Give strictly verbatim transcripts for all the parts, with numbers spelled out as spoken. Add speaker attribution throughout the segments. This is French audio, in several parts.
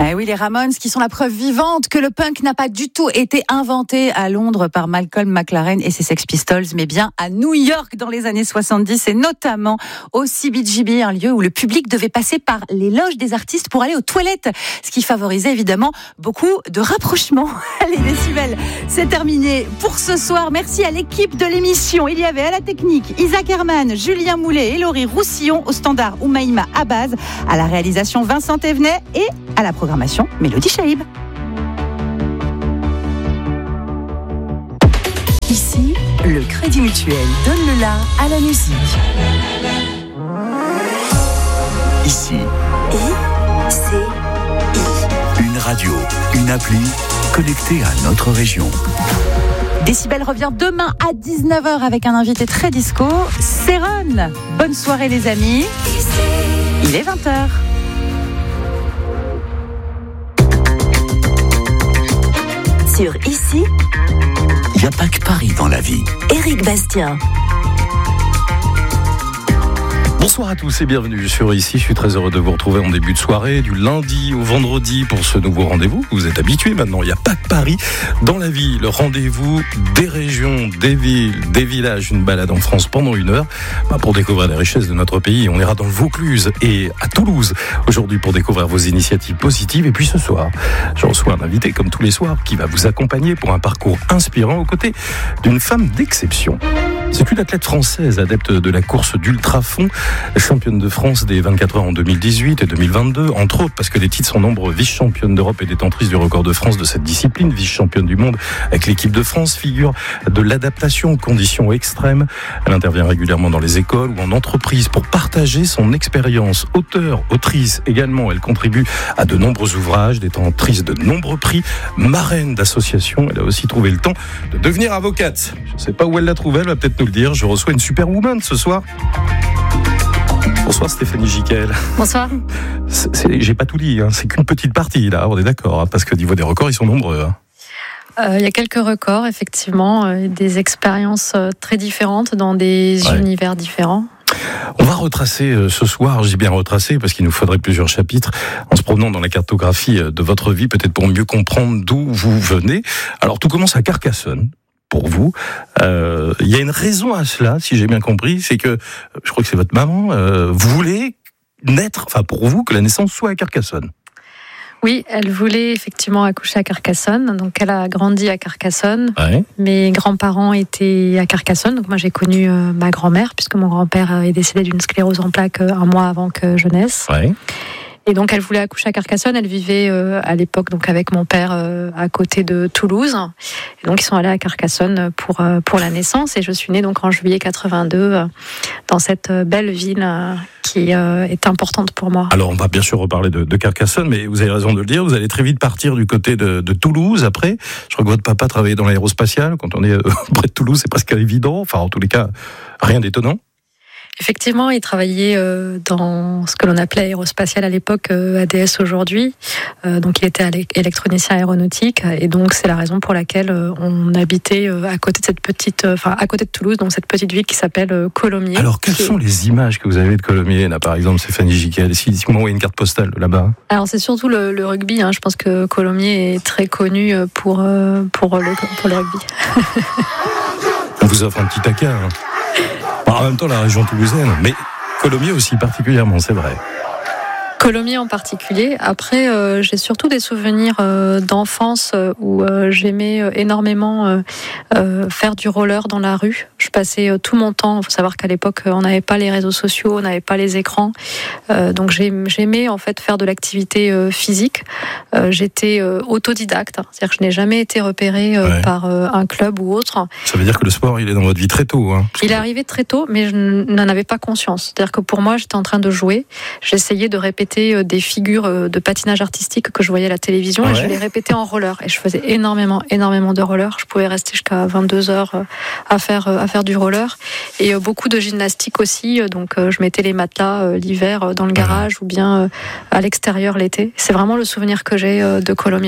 Speaker 1: Eh oui, les Ramones qui sont la preuve vivante que le punk n'a pas du tout été inventé à Londres par Malcolm McLaren et ses Sex Pistols, mais bien à New York dans les années soixante-dix et notamment au C B G B, un lieu où le public devait passer par les loges des artistes pour aller aux toilettes, ce qui favorisait évidemment beaucoup de rapprochements. Allez, Décibel, c'est terminé pour ce soir. Merci à l'équipe de l'émission. Il y avait à la technique Isaac Herman, Julien Moulet et Laurie Roussillon, au standard Oumaïma Abaz, à la réalisation Vincent Thévenet et à la programmation Mélodie Chaïb.
Speaker 2: Ici, le Crédit Mutuel donne le la à la musique.
Speaker 3: Ici,
Speaker 2: I, C, I.
Speaker 3: une radio, une appli connectée à notre région.
Speaker 1: Décibel revient demain à dix-neuf heures avec un invité très disco, Céron. Bonne soirée les amis. Il est vingt heures.
Speaker 2: Sur Ici,
Speaker 3: Il n'y a pas que Paris dans la vie.
Speaker 2: Éric Bastien.
Speaker 4: Bonsoir à tous et bienvenue sur Ici. Je suis très heureux de vous retrouver en début de soirée, du lundi au vendredi pour ce nouveau rendez-vous. Vous êtes habitués maintenant, il n'y a pas que Paris dans la vie. Le rendez-vous des régions, des villes, des villages, une balade en France pendant une heure bah pour découvrir les richesses de notre pays. On ira dans le Vaucluse et à Toulouse aujourd'hui pour découvrir vos initiatives positives. Et puis ce soir, je reçois un invité comme tous les soirs qui va vous accompagner pour un parcours inspirant aux côtés d'une femme d'exception. C'est une athlète française, adepte de la course d'ultra-fond, championne de France des vingt-quatre heures en deux mille dix-huit et deux mille vingt-deux, entre autres parce que les titres sont nombreux, vice-championne d'Europe et détentrice du record de France de cette discipline, vice-championne du monde avec l'équipe de France, figure de l'adaptation aux conditions extrêmes. Elle intervient régulièrement dans les écoles ou en entreprise pour partager son expérience. Auteure, autrice également, elle contribue à de nombreux ouvrages, détentrice de nombreux prix, marraine d'associations. Elle a aussi trouvé le temps de devenir avocate. Je ne sais pas où elle l'a trouvé, elle va peut-être nous le dire. Je reçois une superwoman ce soir. Bonsoir Stéphanie Giquel.
Speaker 5: Bonsoir.
Speaker 4: C'est, c'est, j'ai pas tout dit, hein. C'est qu'une petite partie là, on est d'accord, hein, parce que niveau des records, ils sont nombreux. Hein.
Speaker 5: Euh, il y a quelques records, effectivement, euh, des expériences euh, très différentes dans des ouais. univers différents.
Speaker 4: On va retracer euh, ce soir, j'ai bien retracé parce qu'il nous faudrait plusieurs chapitres, en se promenant dans la cartographie de votre vie, peut-être pour mieux comprendre d'où vous venez. Alors tout commence à Carcassonne. Pour vous, euh, il y a une raison à cela, si j'ai bien compris, c'est que, je crois que c'est votre maman, euh, vous voulez naître, enfin pour vous, que la naissance soit à Carcassonne.
Speaker 5: Oui, elle voulait effectivement accoucher à Carcassonne, donc elle a grandi à Carcassonne. Ouais. Mes grands-parents étaient à Carcassonne, donc moi j'ai connu euh, ma grand-mère, puisque mon grand-père est décédé d'une sclérose en plaques euh, un mois avant que je naisse. Ouais. Et donc elle voulait accoucher à Carcassonne. Elle vivait euh, à l'époque donc avec mon père euh, à côté de Toulouse. Et donc ils sont allés à Carcassonne pour euh, pour la naissance. Et je suis née donc en juillet quatre-vingt-deux euh, dans cette belle ville euh, qui euh, est importante pour moi.
Speaker 4: Alors on va bien sûr reparler de, de Carcassonne, mais vous avez raison de le dire. Vous allez très vite partir du côté de, de Toulouse. Après, je crois que votre papa travaillait dans l'aérospatiale. Quand on est euh, près de Toulouse, c'est presque évident. Enfin en tous les cas, rien d'étonnant.
Speaker 5: Effectivement, il travaillait euh, dans ce que l'on appelait aérospatial à l'époque, euh, A D S aujourd'hui. Euh, donc, il était électronicien aéronautique, et donc c'est la raison pour laquelle euh, on habitait euh, à côté de cette petite, enfin euh, à côté de Toulouse, donc cette petite ville qui s'appelle euh, Colomiers.
Speaker 4: Alors, quelles sont est... les images que vous avez de Colomiers, là, par exemple, Stéphanie Giquel? Si vous m'envoyez une carte postale là-bas.
Speaker 5: Alors, c'est surtout le, le rugby. Hein. Je pense que Colomiers est très connu pour euh, pour le pour le rugby.
Speaker 4: On vous offre un petit taquin. Hein. En même temps, la région toulousaine, mais Colomiers aussi particulièrement, c'est vrai.
Speaker 5: Colomiers en particulier. Après, euh, j'ai surtout des souvenirs euh, d'enfance euh, où euh, j'aimais euh, énormément euh, euh, faire du roller dans la rue. Je passais euh, tout mon temps. Il faut savoir qu'à l'époque, on n'avait pas les réseaux sociaux, on n'avait pas les écrans. Euh, donc j'aimais en fait faire de l'activité euh, physique. Euh, j'étais euh, autodidacte, c'est-à-dire que je n'ai jamais été repérée euh, ouais. par euh, un club ou autre.
Speaker 4: Ça veut dire que le sport, il est dans votre vie très tôt. Hein,
Speaker 5: il est arrivé très tôt, mais je n'en avais pas conscience. C'est-à-dire que pour moi, j'étais en train de jouer. J'essayais de répéter des figures de patinage artistique que je voyais à la télévision ouais. et je les répétais en roller. Et je faisais énormément, énormément de roller. Je pouvais rester jusqu'à vingt-deux heures à faire, à faire du roller. Et beaucoup de gymnastique aussi. Donc je mettais les matelas l'hiver dans le garage ou bien à l'extérieur l'été. C'est vraiment le souvenir que j'ai de Colomiers.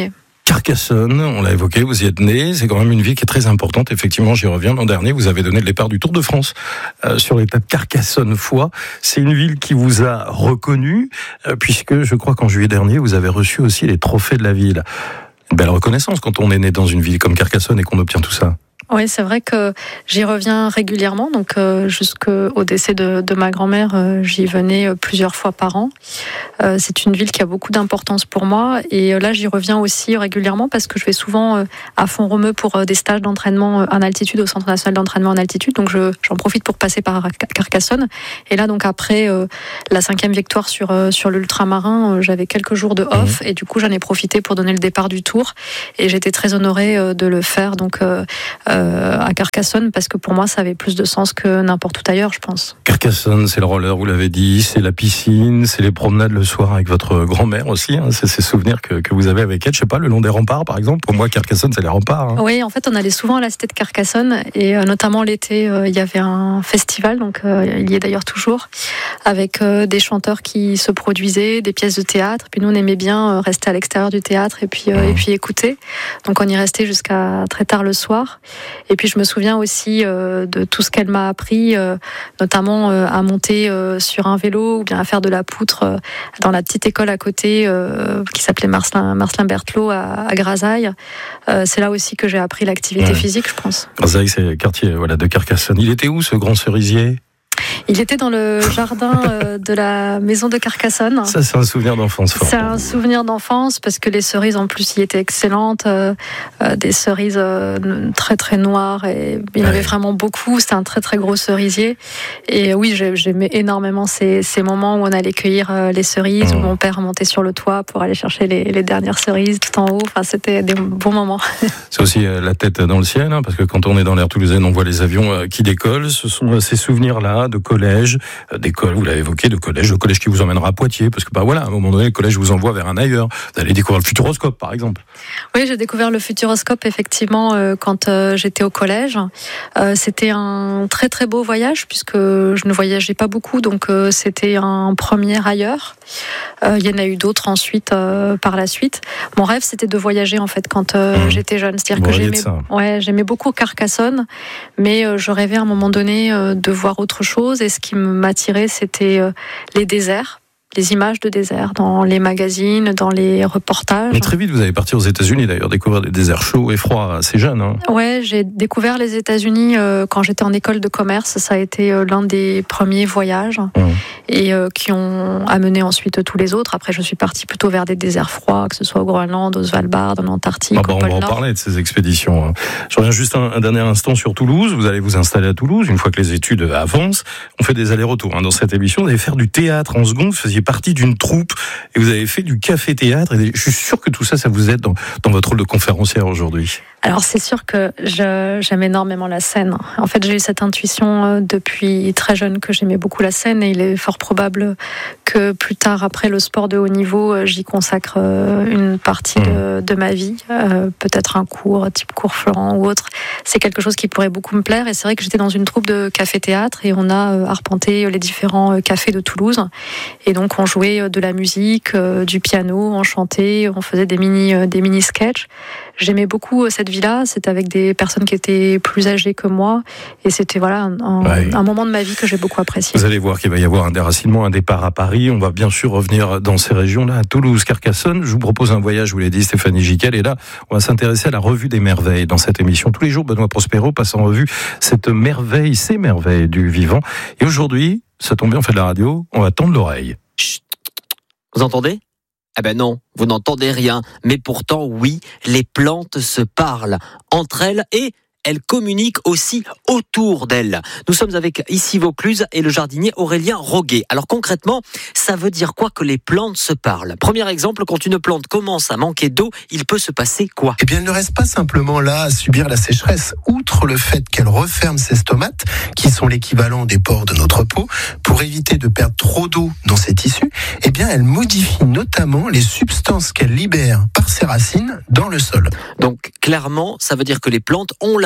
Speaker 4: Carcassonne, on l'a évoqué, vous y êtes né, c'est quand même une ville qui est très importante. Effectivement, j'y reviens, l'an dernier, vous avez donné le départ du Tour de France euh, sur l'étape Carcassonne-Foix. C'est une ville qui vous a reconnu, euh, puisque je crois qu'en juillet dernier, vous avez reçu aussi les trophées de la ville. Une belle reconnaissance quand on est né dans une ville comme Carcassonne et qu'on obtient tout ça.
Speaker 5: Oui, c'est vrai que j'y reviens régulièrement. Donc, euh, jusqu'au décès de, de ma grand-mère, euh, j'y venais euh, plusieurs fois par an. Euh, c'est une ville qui a beaucoup d'importance pour moi. Et euh, là, j'y reviens aussi régulièrement parce que je vais souvent euh, à Font-Romeu pour euh, des stages d'entraînement en altitude au Centre national d'entraînement en altitude. Donc, je, j'en profite pour passer par Carcassonne. Et là, donc après euh, la cinquième victoire sur euh, sur l'ultramarin, euh, j'avais quelques jours de off. Mmh. Et du coup, j'en ai profité pour donner le départ du Tour. Et j'étais très honorée euh, de le faire. Donc, euh, euh, à Carcassonne, parce que pour moi ça avait plus de sens que n'importe où ailleurs, je pense.
Speaker 4: Carcassonne, c'est le roller, vous l'avez dit, c'est la piscine, c'est les promenades le soir avec votre grand-mère aussi, hein, c'est ces souvenirs que, que vous avez avec elle, je sais pas, le long des remparts par exemple. Pour moi Carcassonne c'est les remparts. Hein.
Speaker 5: Oui, en fait on allait souvent à la cité de Carcassonne et euh, notamment l'été euh, il y avait un festival, donc euh, il y est d'ailleurs toujours, avec euh, des chanteurs qui se produisaient, des pièces de théâtre, puis nous on aimait bien euh, rester à l'extérieur du théâtre et puis, euh, mmh. et puis écouter, donc on y restait jusqu'à très tard le soir. Et puis je me souviens aussi euh, de tout ce qu'elle m'a appris, euh, notamment euh, à monter euh, sur un vélo ou bien à faire de la poutre euh, dans la petite école à côté euh, qui s'appelait Marcelin, Marcelin Berthelot à, à Grasailles. Euh, c'est là aussi que j'ai appris l'activité ouais. physique, je pense.
Speaker 4: Grasailles, c'est le quartier voilà, de Carcassonne. Il était où ce grand cerisier ?
Speaker 5: Il était dans le jardin euh, de la maison de Carcassonne.
Speaker 4: Ça, c'est un souvenir d'enfance fort.
Speaker 5: C'est un souvenir d'enfance parce que les cerises, en plus, y étaient excellentes. Euh, euh, des cerises euh, très, très noires. Et il y en ouais. avait vraiment beaucoup. C'était un très, très gros cerisier. Et oui, j'aimais énormément ces, ces moments où on allait cueillir euh, les cerises, mmh. où mon père montait sur le toit pour aller chercher les, les dernières cerises tout en haut. Enfin, c'était des bons moments.
Speaker 4: C'est aussi euh, la tête dans le ciel, hein, parce que quand on est dans l'air toulousaine, on voit les avions euh, qui décollent. Ce sont euh, ces souvenirs-là de collège, d'école, vous l'avez évoqué, de collège, le collège qui vous emmènera à Poitiers, parce que bah voilà, à un moment donné, le collège vous envoie vers un ailleurs. Vous allez découvrir le Futuroscope, par exemple.
Speaker 5: Oui, j'ai découvert le Futuroscope effectivement euh, quand euh, j'étais au collège. Euh, c'était un très très beau voyage puisque je ne voyageais pas beaucoup, donc euh, c'était un premier ailleurs. Euh, il y en a eu d'autres ensuite euh, par la suite. Mon rêve, c'était de voyager en fait quand euh, mmh. j'étais jeune, c'est-à-dire bon, que j'aimais, ouais, j'aimais beaucoup Carcassonne, mais euh, je rêvais à un moment donné euh, de voir autre chose. Et ce qui m'attirait, c'était euh, les déserts, les images de désert dans les magazines, dans les reportages.
Speaker 4: Mais très vite, vous allez partir aux États-Unis d'ailleurs, découvrir des déserts chauds et froids assez jeunes. Hein.
Speaker 5: Ouais, j'ai découvert les États-Unis euh, quand j'étais en école de commerce. Ça a été euh, l'un des premiers voyages mmh. et euh, qui ont amené ensuite tous les autres. Après, je suis partie plutôt vers des déserts froids, que ce soit au Groenland, au Svalbard, en Antarctique, ah bah, au Pôle Nord.
Speaker 4: On va en parler de ces expéditions. Hein. Je reviens juste un, un dernier instant sur Toulouse. Vous allez vous installer à Toulouse une fois que les études avancent. On fait des allers-retours hein. Dans cette émission. Vous allez faire du théâtre en seconde. Vous faisiez partie d'une troupe et vous avez fait du café-théâtre. Et je suis sûr que tout ça, ça vous aide dans, dans votre rôle de conférencière aujourd'hui.
Speaker 5: Alors c'est sûr que je, j'aime énormément la scène. En fait, j'ai eu cette intuition depuis très jeune que j'aimais beaucoup la scène et il est fort probable que plus tard, après le sport de haut niveau, j'y consacre une partie de, de ma vie. Euh, peut-être un cours type cours Florent ou autre. C'est quelque chose qui pourrait beaucoup me plaire et c'est vrai que j'étais dans une troupe de café-théâtre et on a arpenté les différents cafés de Toulouse et donc on jouait de la musique, du piano, on chantait, on faisait des mini, des mini-sketchs. J'aimais beaucoup cette vie-là, c'était avec des personnes qui étaient plus âgées que moi et c'était voilà un, ouais. un moment de ma vie que j'ai beaucoup apprécié.
Speaker 4: Vous allez voir qu'il va y avoir un déracinement, un départ à Paris, on va bien sûr revenir dans ces régions-là, à Toulouse, Carcassonne. Je vous propose un voyage, vous l'avez dit Stéphanie Giquel, et là on va s'intéresser à la revue des merveilles dans cette émission. Tous les jours, Benoît Prospero passe en revue cette merveille, ces merveilles du vivant. Et aujourd'hui, ça tombe bien, on fait de la radio, on va tendre l'oreille.
Speaker 6: Chut. Vous entendez ? Eh ben non, vous n'entendez rien. Mais pourtant, oui, les plantes se parlent entre elles et elles communiquent aussi autour d'elles. Nous sommes avec ici Vaucluse et le jardinier Aurélien Roguet. Alors concrètement, ça veut dire quoi que les plantes se parlent ? Premier exemple, quand une plante commence à manquer d'eau, il peut se passer quoi ?
Speaker 7: Eh bien, elle ne reste pas simplement là à subir la sécheresse. Outre le fait qu'elle referme ses stomates, qui sont l'équivalent des pores de notre peau, pour éviter de perdre trop d'eau dans ses tissus, eh bien, elle modifie notamment les substances qu'elle libère par ses racines dans le sol.
Speaker 6: Donc, clairement, ça veut dire que les plantes ont la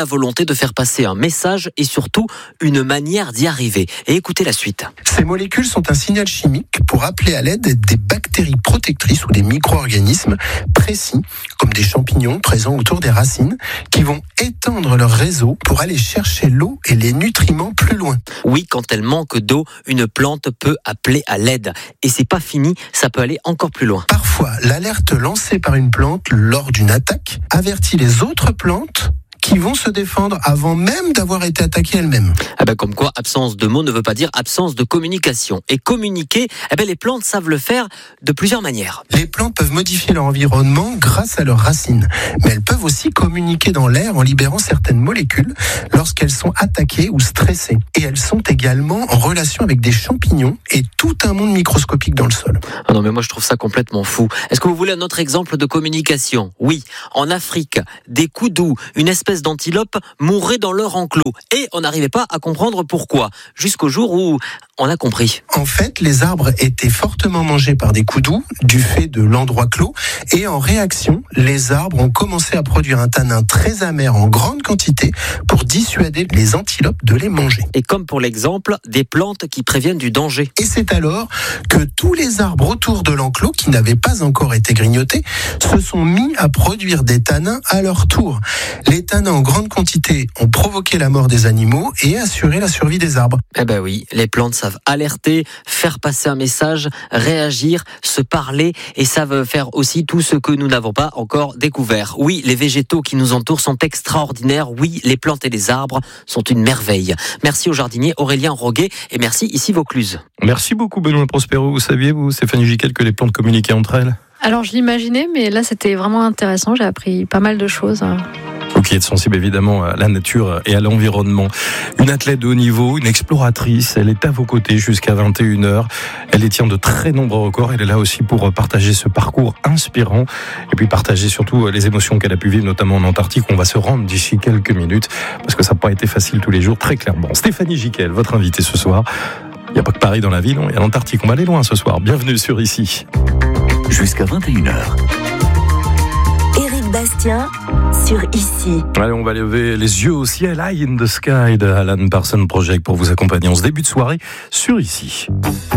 Speaker 6: la volonté de faire passer un message et surtout une manière d'y arriver. Et écoutez la suite.
Speaker 7: Ces molécules sont un signal chimique pour appeler à l'aide des bactéries protectrices ou des micro-organismes précis, comme des champignons présents autour des racines, qui vont étendre leur réseau pour aller chercher l'eau et les nutriments plus loin.
Speaker 6: Oui, quand elle manque d'eau, une plante peut appeler à l'aide. Et c'est pas fini, ça peut aller encore plus loin.
Speaker 7: Parfois, l'alerte lancée par une plante lors d'une attaque avertit les autres plantes qui vont se défendre avant même d'avoir été attaquées elles-mêmes.
Speaker 6: Ah ben comme quoi, absence de mots ne veut pas dire absence de communication. Et communiquer, eh ben les plantes savent le faire de plusieurs manières.
Speaker 7: Les plantes peuvent modifier leur environnement grâce à leurs racines, mais elles peuvent aussi communiquer dans l'air en libérant certaines molécules lorsqu'elles sont attaquées ou stressées. Et elles sont également en relation avec des champignons et tout un monde microscopique dans le sol.
Speaker 6: Ah non mais moi je trouve ça complètement fou. Est-ce que vous voulez un autre exemple de communication ? Oui, en Afrique, des koudous, une espèce d'antilopes mouraient dans leur enclos et on n'arrivait pas à comprendre pourquoi, jusqu'au jour où on a compris.
Speaker 7: En fait, les arbres étaient fortement mangés par des koudous du fait de l'endroit clos et en réaction, les arbres ont commencé à produire un tanin très amer en grande quantité pour dissuader les antilopes de les manger.
Speaker 6: Et comme pour l'exemple des plantes qui préviennent du danger.
Speaker 7: Et c'est alors que tous les arbres autour de l'enclos qui n'avaient pas encore été grignotés se sont mis à produire des tanins à leur tour. Les tanins en grande quantité ont provoqué la mort des animaux et assuré la survie des arbres.
Speaker 6: Eh ben oui, les plantes savent alerter, faire passer un message, réagir, se parler et savent faire aussi tout ce que nous n'avons pas encore découvert. Oui, les végétaux qui nous entourent sont extraordinaires. Oui, les plantes et les arbres sont une merveille. Merci au jardinier Aurélien Roguet et merci ici Vaucluse.
Speaker 4: Merci beaucoup Benoît Prospero. Vous saviez, vous, Stéphanie Giquel, que les plantes communiquaient entre elles ?
Speaker 5: Alors je l'imaginais, mais là c'était vraiment intéressant. J'ai appris pas mal de choses.
Speaker 4: Vous qui êtes sensible évidemment à la nature et à l'environnement. Une athlète de haut niveau, une exploratrice, elle est à vos côtés jusqu'à vingt et une heures. Elle détient de très nombreux records. Elle est là aussi pour partager ce parcours inspirant et puis partager surtout les émotions qu'elle a pu vivre, notamment en Antarctique. On va se rendre d'ici quelques minutes parce que ça n'a pas été facile tous les jours, très clairement. Stéphanie Giquel, votre invitée ce soir. Il n'y a pas que Paris dans la ville, il y a l'Antarctique. On va aller loin ce soir. Bienvenue sur Ici.
Speaker 3: Jusqu'à vingt et une heures.
Speaker 2: Éric Bastien sur Ici.
Speaker 4: Allez, on va lever les yeux au ciel. Eye in the Sky de Alan Parsons Project pour vous accompagner en ce début de soirée sur Ici.